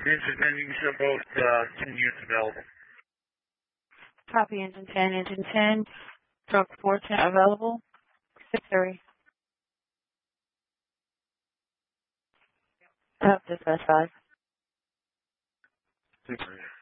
Engine 10, you can show both 10 units available. Copy engine 10. Engine 10, truck 410 available. 6-3. Dispatch 5. 6-3.